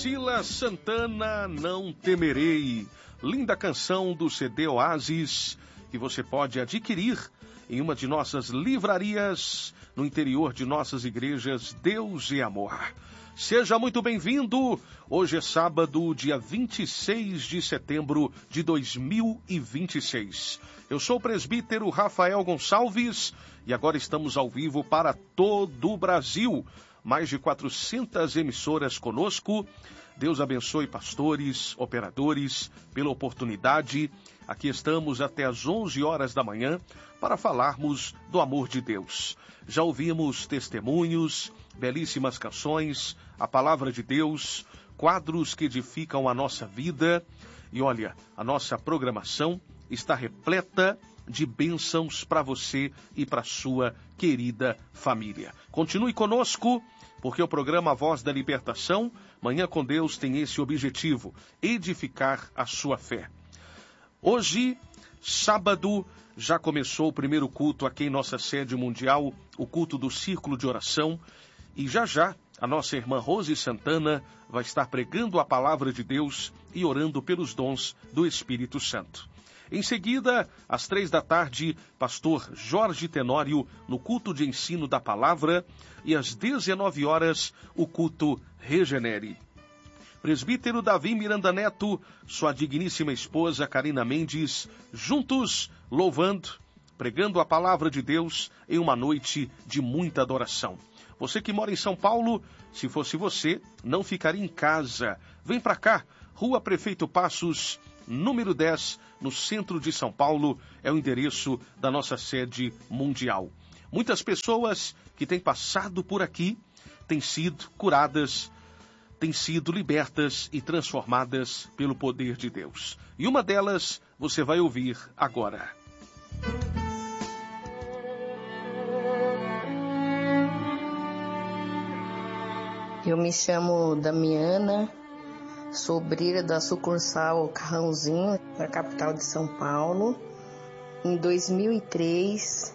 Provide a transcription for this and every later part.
Priscila Santana, Não Temerei. Linda canção do CD Oasis, que você pode adquirir em uma de nossas livrarias no interior de nossas igrejas Deus e Amor. Seja muito bem-vindo. Hoje é sábado, dia 26 de setembro de 2026. Eu sou o presbítero Rafael Gonçalves e agora estamos ao vivo para todo o Brasil. Mais de 400 emissoras conosco. Deus abençoe pastores, operadores, pela oportunidade. Aqui estamos até às 11 horas da manhã para falarmos do amor de Deus. Já ouvimos testemunhos, belíssimas canções, a palavra de Deus, quadros que edificam a nossa vida. E olha, a nossa programação está repleta de bênçãos para você e para sua querida família. Continue conosco, porque o programa Voz da Libertação, Manhã com Deus, tem esse objetivo, edificar a sua fé. Hoje, sábado, já começou o primeiro culto aqui em nossa sede mundial, o culto do Círculo de Oração, e já a nossa irmã Rose Santana vai estar pregando a palavra de Deus e orando pelos dons do Espírito Santo. Em seguida, às 15h, pastor Jorge Tenório, no culto de ensino da palavra, e às 19h, o culto Regenere. Presbítero Davi Miranda Neto, sua digníssima esposa Karina Mendes, juntos, louvando, pregando a palavra de Deus em uma noite de muita adoração. Você que mora em São Paulo, se fosse você, não ficaria em casa. Vem para cá, Rua Prefeito Passos, número 10, no centro de São Paulo, é o endereço da nossa sede mundial. Muitas pessoas que têm passado por aqui têm sido curadas, têm sido libertas e transformadas pelo poder de Deus. E uma delas você vai ouvir agora. Eu me chamo Damiana, sou obreira da sucursal Carrãozinho, na capital de São Paulo. Em 2003,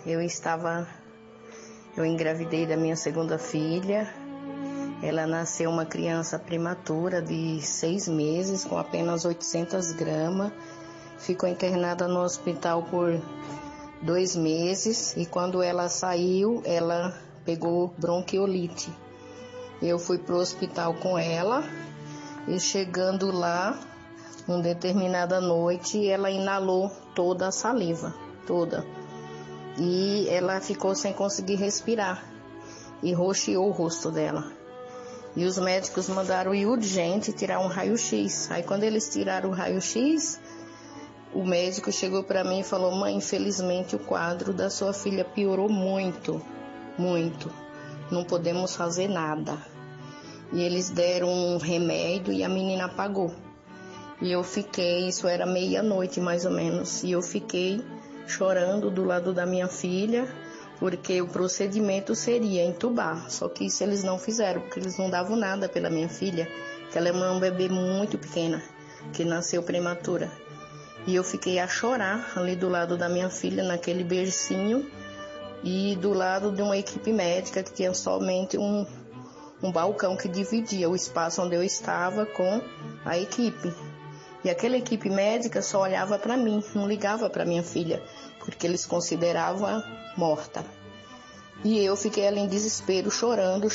eu engravidei da minha segunda filha. Ela nasceu uma criança prematura de 6 meses, com apenas 800 gramas. Ficou internada no hospital por 2 meses e quando ela saiu, ela pegou bronquiolite. Eu fui para o hospital com ela e chegando lá, uma determinada noite, ela inalou toda a saliva, toda. E ela ficou sem conseguir respirar e roxeou o rosto dela. E os médicos mandaram ir urgente tirar um raio-x. Aí quando eles tiraram o raio-x, o médico chegou para mim e falou: mãe, infelizmente o quadro da sua filha piorou muito, muito. Não podemos fazer nada. E eles deram um remédio e a menina apagou. E eu fiquei, isso era meia-noite mais ou menos, e eu fiquei chorando do lado da minha filha, porque o procedimento seria entubar. Só que isso eles não fizeram, porque eles não davam nada pela minha filha, que ela é uma bebê muito pequena, que nasceu prematura. E eu fiquei a chorar ali do lado da minha filha, naquele bercinho, e do lado de uma equipe médica que tinha somente um balcão que dividia o espaço onde eu estava com a equipe. E aquela equipe médica só olhava para mim, não ligava para minha filha, porque eles consideravam morta. E eu fiquei ali em desespero, chorando.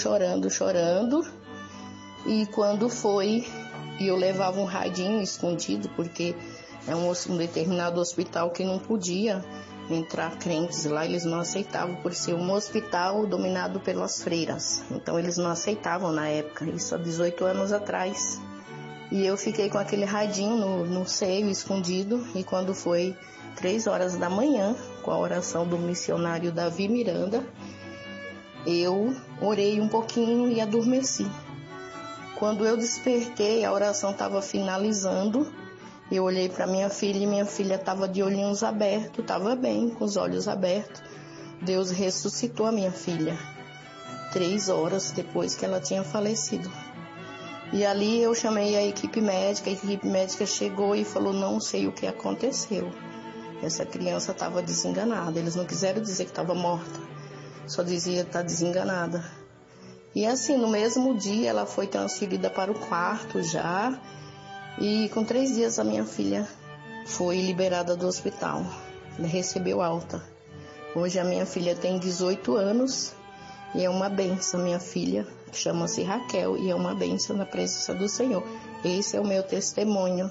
E quando foi, e eu levava um radinho escondido, porque é um determinado hospital que não podia entrar crentes lá, eles não aceitavam, por ser um hospital dominado pelas freiras. Então eles não aceitavam na época, isso há 18 anos atrás. E eu fiquei com aquele radinho no seio, escondido, e quando foi 3 horas da manhã, com a oração do missionário Davi Miranda, eu orei um pouquinho e adormeci. Quando eu despertei, a oração estava finalizando. Eu olhei para minha filha e minha filha estava de olhinhos abertos, estava bem, com os olhos abertos. Deus ressuscitou a minha filha 3 horas depois que ela tinha falecido. E ali eu chamei a equipe médica chegou e falou: não sei o que aconteceu. Essa criança estava desenganada, eles não quiseram dizer que estava morta, só dizia: está desenganada. E assim, no mesmo dia ela foi transferida para o quarto já, e com 3 dias a minha filha foi liberada do hospital, recebeu alta. Hoje a minha filha tem 18 anos e é uma bênção. Minha filha chama-se Raquel e é uma bênção na presença do Senhor. Esse é o meu testemunho.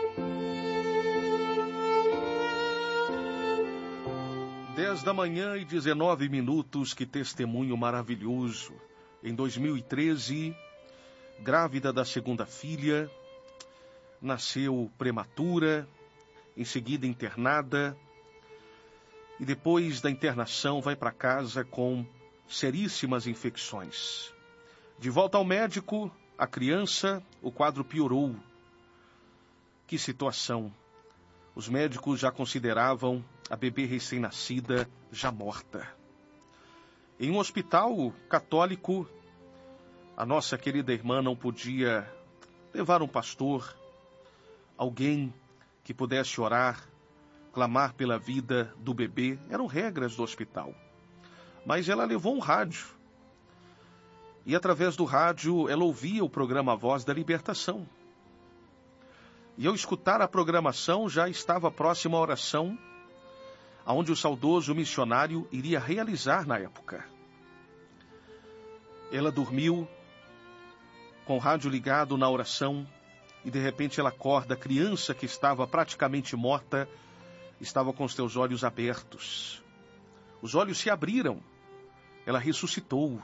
10h19, que testemunho maravilhoso. Em 2013, grávida da segunda filha, nasceu prematura, em seguida internada, e depois da internação vai para casa com seríssimas infecções. De volta ao médico, a criança, o quadro piorou. Que situação! Os médicos já consideravam a bebê recém-nascida já morta. Em um hospital católico, a nossa querida irmã não podia levar um pastor, alguém que pudesse orar, clamar pela vida do bebê. Eram regras do hospital. Mas ela levou um rádio. E através do rádio ela ouvia o programa Voz da Libertação. E ao escutar a programação já estava próxima à oração aonde o saudoso missionário iria realizar na época. Ela dormiu com o rádio ligado na oração e de repente ela acorda. A criança que estava praticamente morta estava com os seus olhos abertos. Os olhos se abriram. Ela ressuscitou.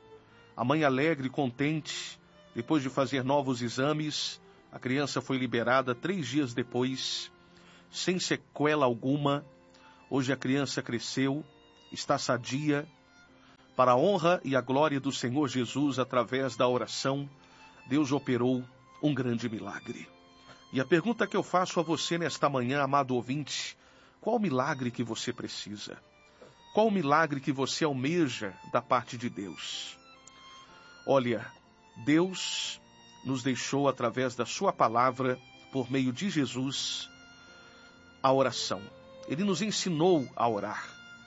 A mãe alegre e contente, depois de fazer novos exames, a criança foi liberada 3 dias depois, sem sequela alguma. Hoje a criança cresceu, está sadia. Para a honra e a glória do Senhor Jesus, através da oração, Deus operou um grande milagre. E a pergunta que eu faço a você nesta manhã, amado ouvinte, qual o milagre que você precisa? Qual o milagre que você almeja da parte de Deus? Olha, Deus nos deixou através da sua palavra, por meio de Jesus, a oração. Ele nos ensinou a orar.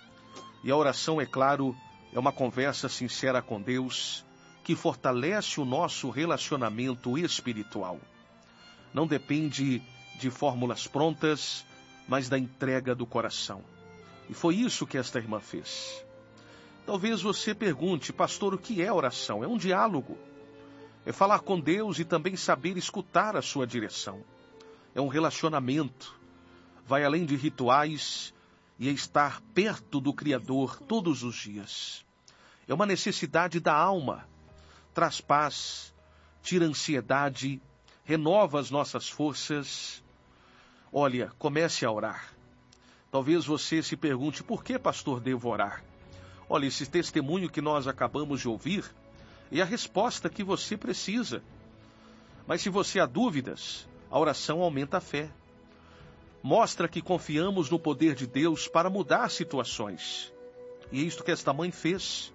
E a oração, é claro, é uma conversa sincera com Deus, que fortalece o nosso relacionamento espiritual. Não depende de fórmulas prontas, mas da entrega do coração. E foi isso que esta irmã fez. Talvez você pergunte, pastor, o que é oração? É um diálogo. É falar com Deus e também saber escutar a sua direção. É um relacionamento. Vai além de rituais e é estar perto do Criador todos os dias. É uma necessidade da alma. Traz paz, tira ansiedade, renova as nossas forças. Olha, comece a orar. Talvez você se pergunte, por que, pastor, devo orar? Olha, esse testemunho que nós acabamos de ouvir é a resposta que você precisa. Mas se você há dúvidas, a oração aumenta a fé. Mostra que confiamos no poder de Deus para mudar situações. E é isto que esta mãe fez.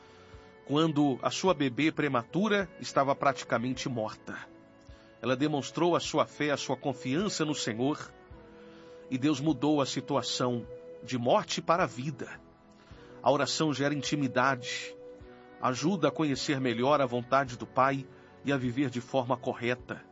Quando a sua bebê prematura estava praticamente morta. Ela demonstrou a sua fé, a sua confiança no Senhor. E Deus mudou a situação de morte para a vida. A oração gera intimidade. Ajuda a conhecer melhor a vontade do Pai e a viver de forma correta.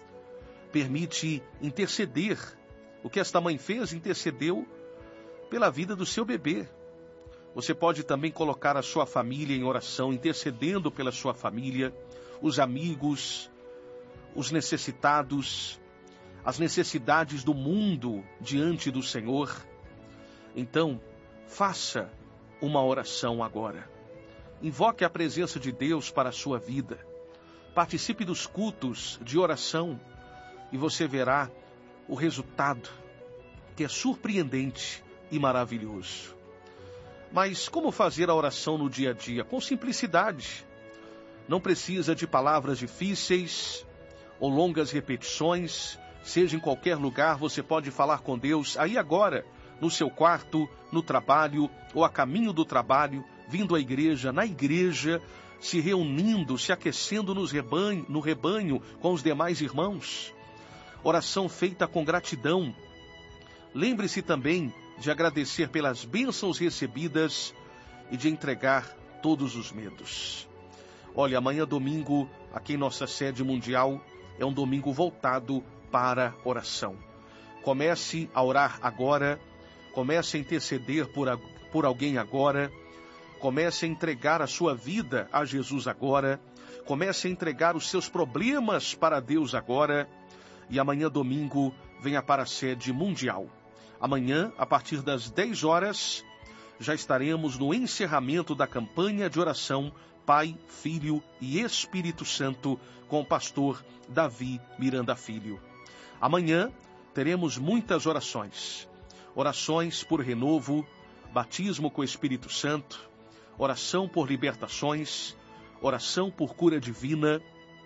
Permite interceder. O que esta mãe fez, intercedeu pela vida do seu bebê. Você pode também colocar a sua família em oração, intercedendo pela sua família, os amigos, os necessitados, as necessidades do mundo diante do Senhor. Então, faça uma oração agora. Invoque a presença de Deus para a sua vida. Participe dos cultos de oração e você verá o resultado, que é surpreendente e maravilhoso. Mas como fazer a oração no dia a dia? Com simplicidade. Não precisa de palavras difíceis ou longas repetições. Seja em qualquer lugar, você pode falar com Deus aí agora, no seu quarto, no trabalho ou a caminho do trabalho, vindo à igreja, na igreja, se reunindo, se aquecendo no rebanho com os demais irmãos. Oração feita com gratidão. Lembre-se também de agradecer pelas bênçãos recebidas e de entregar todos os medos. Olha, amanhã domingo, aqui em nossa sede mundial, é um domingo voltado para oração. Comece a orar agora, comece a interceder por alguém agora, comece a entregar a sua vida a Jesus agora, comece a entregar os seus problemas para Deus agora, e amanhã domingo venha para a sede mundial. Amanhã, a partir das 10 horas, já estaremos no encerramento da campanha de oração Pai, Filho e Espírito Santo com o pastor Davi Miranda Filho. Amanhã teremos muitas orações. Orações por renovo, batismo com o Espírito Santo, oração por libertações, oração por cura divina.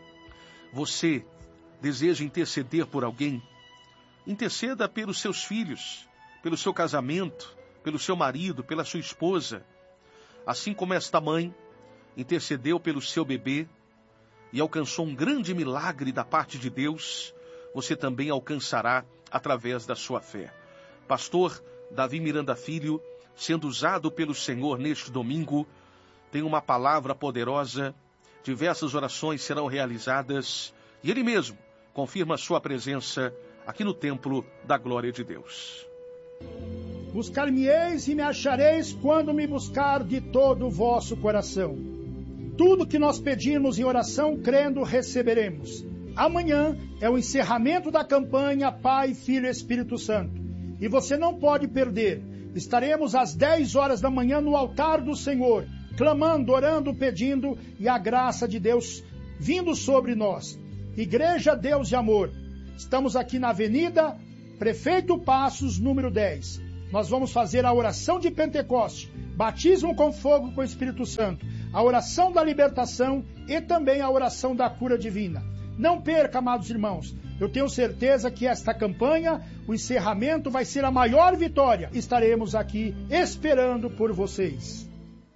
Você deseja interceder por alguém? Interceda pelos seus filhos, pelo seu casamento, pelo seu marido, pela sua esposa. Assim como esta mãe intercedeu pelo seu bebê e alcançou um grande milagre da parte de Deus, você também alcançará através da sua fé. Pastor Davi Miranda Filho, sendo usado pelo Senhor neste domingo, tem uma palavra poderosa, diversas orações serão realizadas e Ele mesmo confirma a sua presença aqui no templo da glória de Deus. Buscar-me-eis e me achareis quando me buscar de todo o vosso coração. Tudo que nós pedimos em oração, crendo, receberemos. Amanhã é o encerramento da campanha Pai, Filho e Espírito Santo. E você não pode perder. Estaremos às 10 horas da manhã no altar do Senhor, clamando, orando, pedindo, e a graça de Deus vindo sobre nós. Igreja Deus de Amor. Estamos aqui na Avenida Prefeito Passos, número 10. Nós vamos fazer a oração de Pentecoste, batismo com fogo com o Espírito Santo, a oração da libertação e também a oração da cura divina. Não perca, amados irmãos. Eu tenho certeza que esta campanha, o encerramento, vai ser a maior vitória. Estaremos aqui esperando por vocês.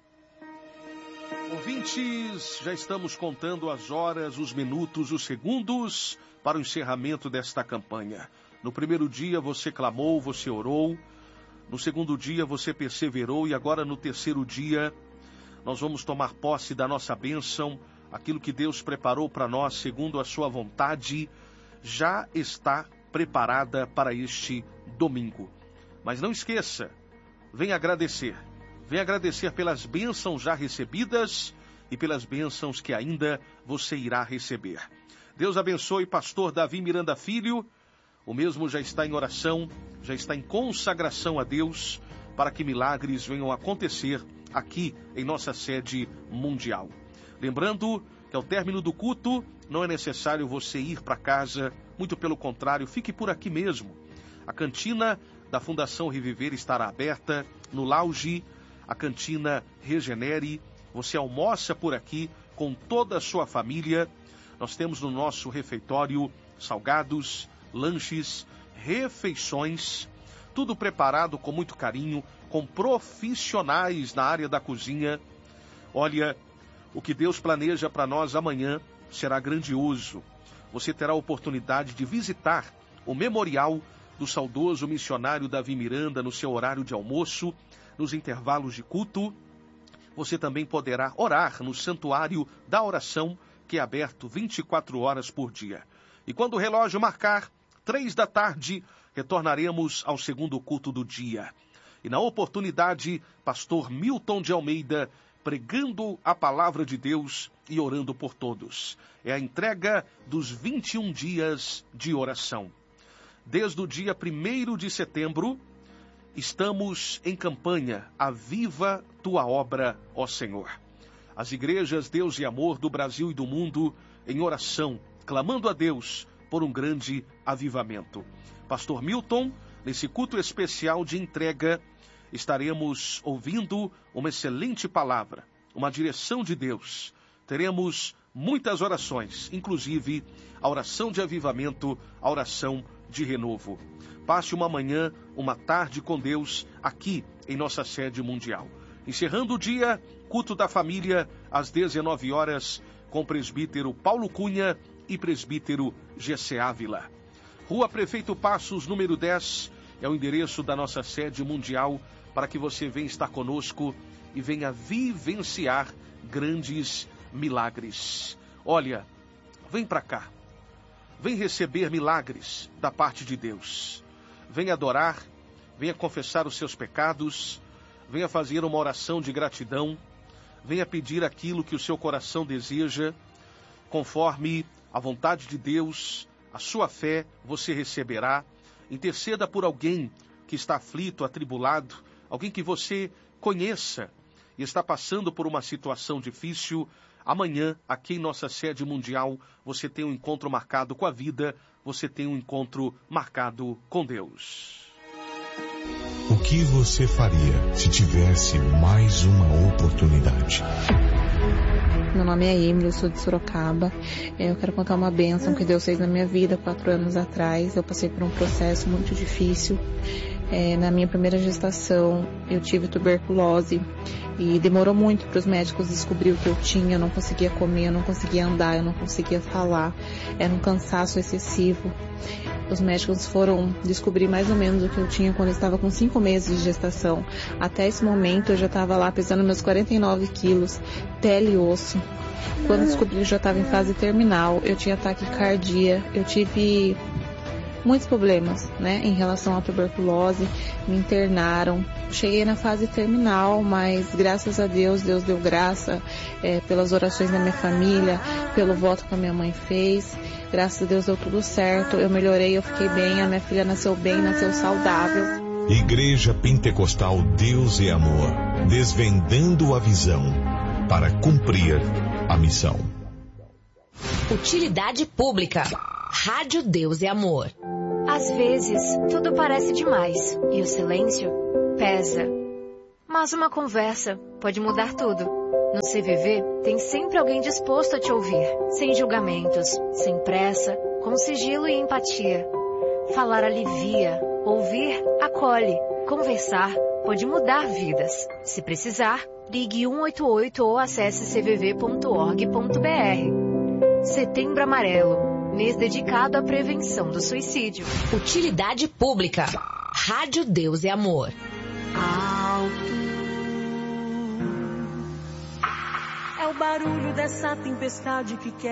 Ouvintes, já estamos contando as horas, os minutos, os segundos para o encerramento desta campanha. No primeiro dia você clamou, você orou. No segundo dia você perseverou e agora no terceiro dia nós vamos tomar posse da nossa bênção. Aquilo que Deus preparou para nós segundo a sua vontade já está preparada para este domingo. Mas não esqueça, venha agradecer pelas bênçãos já recebidas e pelas bênçãos que ainda você irá receber. Deus abençoe pastor Davi Miranda Filho. O mesmo já está em oração, já está em consagração a Deus para que milagres venham a acontecer aqui em nossa sede mundial. Lembrando que ao término do culto não é necessário você ir para casa, muito pelo contrário, fique por aqui mesmo. A cantina da Fundação Reviver estará aberta no lounge, a cantina Regenere. Você almoça por aqui com toda a sua família. Nós temos no nosso refeitório salgados, lanches, refeições, tudo preparado com muito carinho, com profissionais na área da cozinha. Olha, o que Deus planeja para nós amanhã será grandioso. Você terá a oportunidade de visitar o memorial do saudoso missionário Davi Miranda no seu horário de almoço, nos intervalos de culto. Você também poderá orar no santuário da oração, que é aberto 24 horas por dia. E quando o relógio marcar 3 da tarde, retornaremos ao segundo culto do dia. E na oportunidade, pastor Milton de Almeida, pregando a palavra de Deus e orando por todos. É a entrega dos 21 dias de oração. Desde o dia 1º de setembro, estamos em campanha, aviva tua obra, ó Senhor. As igrejas Deus e Amor do Brasil e do mundo em oração, clamando a Deus por um grande avivamento. Pastor Milton, nesse culto especial de entrega, estaremos ouvindo uma excelente palavra, uma direção de Deus. Teremos muitas orações, inclusive a oração de avivamento, a oração de renovo. Passe uma manhã, uma tarde com Deus aqui em nossa sede mundial. Encerrando o dia, culto da família às 19 horas com o presbítero Paulo Cunha e presbítero Gessé Ávila. Rua Prefeito Passos, número 10, é o endereço da nossa sede mundial para que você venha estar conosco e venha vivenciar grandes milagres. Olha, vem para cá. Vem receber milagres da parte de Deus. Venha adorar, venha confessar os seus pecados, venha fazer uma oração de gratidão, venha pedir aquilo que o seu coração deseja, conforme a vontade de Deus, a sua fé você receberá. Interceda por alguém que está aflito, atribulado, alguém que você conheça e está passando por uma situação difícil. Amanhã, aqui em nossa sede mundial, você tem um encontro marcado com a vida, você tem um encontro marcado com Deus. O que você faria se tivesse mais uma oportunidade? Meu nome é Emily, eu sou de Sorocaba. Eu quero contar uma bênção que Deus fez na minha vida 4 anos atrás. Eu passei por um processo muito difícil. Na minha primeira gestação, eu tive tuberculose e demorou muito para os médicos descobrir o que eu tinha. Eu não conseguia comer, eu não conseguia andar, eu não conseguia falar. Era um cansaço excessivo. Os médicos foram descobrir mais ou menos o que eu tinha quando eu estava com 5 meses de gestação. Até esse momento eu já estava lá pesando meus 49 quilos, pele e osso. Quando descobri eu já estava em fase terminal, eu tinha taquicardia, eu tive muitos problemas, em relação à tuberculose, me internaram. Cheguei na fase terminal, mas graças a Deus, Deus deu graça pelas orações da minha família, pelo voto que a minha mãe fez. Graças a Deus deu tudo certo, eu melhorei, eu fiquei bem, a minha filha nasceu bem, nasceu saudável. Igreja Pentecostal Deus é Amor, desvendando a visão para cumprir a missão. Utilidade pública. Rádio Deus é Amor. Às vezes, tudo parece demais e o silêncio pesa. Mas uma conversa pode mudar tudo. No CVV, tem sempre alguém disposto a te ouvir, sem julgamentos, sem pressa, com sigilo e empatia. Falar alivia, ouvir acolhe, conversar pode mudar vidas. Se precisar, ligue 188 ou acesse cvv.org.br. Setembro Amarelo, mês dedicado à prevenção do suicídio. Utilidade pública. Rádio Deus é Amor. É o barulho dessa tempestade que quer